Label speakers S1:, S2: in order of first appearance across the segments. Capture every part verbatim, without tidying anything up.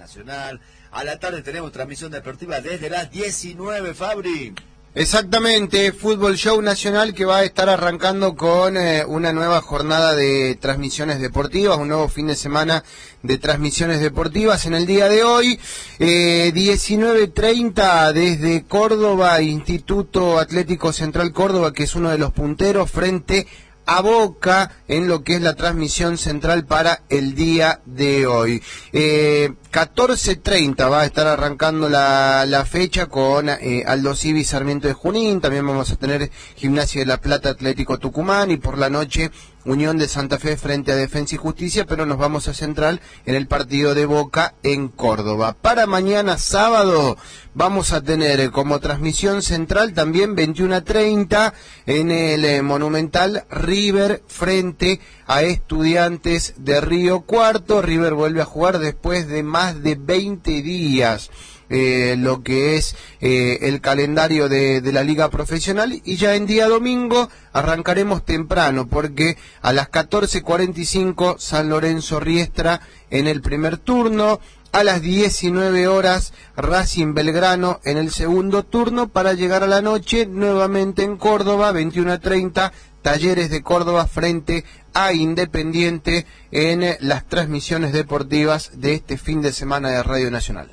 S1: Nacional. A la tarde tenemos transmisión deportiva desde las diecinueve, Fabri.
S2: Exactamente, Fútbol Show Nacional que va a estar arrancando con eh, una nueva jornada de transmisiones deportivas, un nuevo fin de semana de transmisiones deportivas en el día de hoy, eh, diecinueve treinta desde Córdoba, Instituto Atlético Central Córdoba, que es uno de los punteros frente a Boca en lo que es la transmisión central para el día de hoy. Eh, catorce treinta va a estar arrancando la, la fecha con eh, Aldo Civi Sarmiento de Junín. También vamos a tener Gimnasia de La Plata Atlético Tucumán y por la noche Unión de Santa Fe frente a Defensa y Justicia, pero nos vamos a centrar en el partido de Boca en Córdoba. Para mañana sábado vamos a tener como transmisión central también veintiuno treinta en el eh, Monumental River frente a Estudiantes de Río Cuarto. River vuelve a jugar después de más de veinte días. Eh, lo que es eh, el calendario de, de la liga profesional, y ya en día domingo arrancaremos temprano porque a las catorce cuarenta y cinco San Lorenzo Riestra en el primer turno, a las diecinueve horas Racing Belgrano en el segundo turno, para llegar a la noche nuevamente en Córdoba, veintiuno treinta Talleres de Córdoba frente a Independiente en eh, las transmisiones deportivas de este fin de semana de Radio Nacional.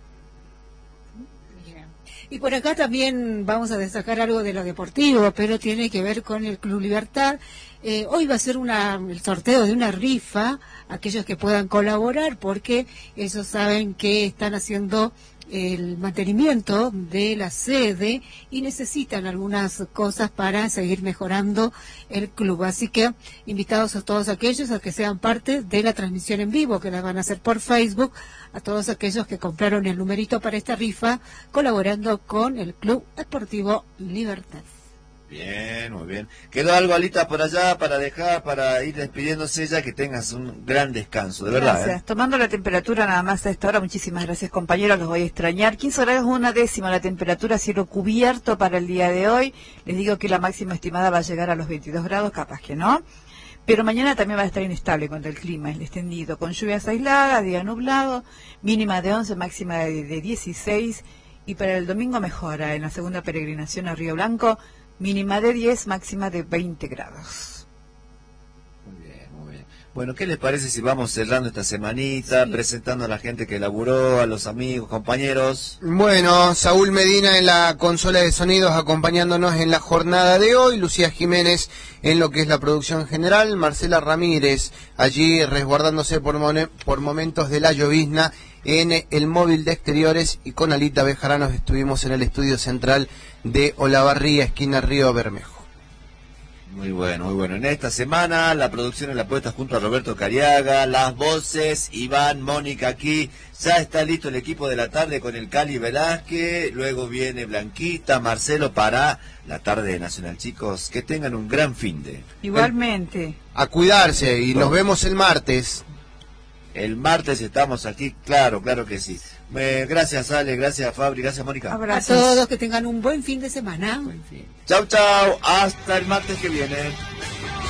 S3: Y por acá también vamos a destacar algo de lo deportivo, pero tiene que ver con el Club Libertad. Eh, hoy va a ser una, el sorteo de una rifa, aquellos que puedan colaborar, porque ellos saben que están haciendo el mantenimiento de la sede y necesitan algunas cosas para seguir mejorando el club. Así que invitados a todos aquellos a que sean parte de la transmisión en vivo, que la van a hacer por Facebook, a todos aquellos que compraron el numerito para esta rifa, colaborando con el Club Deportivo Libertad.
S1: Bien, muy bien. ¿Quedó algo, Alita, por allá para dejar, para ir despidiéndose ya? Que tengas un gran descanso, de verdad.
S4: Gracias.
S1: ¿eh?
S4: Tomando la temperatura nada más a esta hora, muchísimas gracias, compañeros, los voy a extrañar. quince grados, una décima la temperatura, cielo cubierto para el día de hoy. Les digo que la máxima estimada va a llegar a los veintidós grados, capaz que no. Pero mañana también va a estar inestable contra el clima, el extendido, con lluvias aisladas, día nublado, mínima de once, máxima de, de dieciséis. Y para el domingo mejora en la segunda peregrinación a Río Blanco, mínima de diez, máxima de veinte grados.
S1: Muy bien, muy bien. Bueno, ¿qué les parece si vamos cerrando esta semanita, sí, presentando a la gente que laburó, a los amigos, compañeros?
S2: Bueno, Saúl Medina en la consola de sonidos acompañándonos en la jornada de hoy, Lucía Jiménez en lo que es la producción general, Marcela Ramírez allí resguardándose por, mon- por momentos de la llovizna en el móvil de exteriores, y con Alita Bejarano estuvimos en el estudio central de Olavarría, esquina Río Bermejo.
S1: Muy bueno, muy bueno. En esta semana la producción es la puesta junto a Roberto Cariaga, las voces, Iván, Mónica aquí. Ya está listo el equipo de la tarde con el Cali Velázquez, luego viene Blanquita, Marcelo para la tarde de Nacional. Chicos, que tengan un gran fin de.
S4: Igualmente.
S2: A cuidarse y nos vemos el martes.
S1: El martes estamos aquí, claro, claro que sí. Eh, gracias, Ale, gracias, Fabri, gracias, Mónica.
S3: Abrazos. A todos, que tengan un buen fin de semana.
S1: Buen fin. Chau, chau, hasta el martes que viene.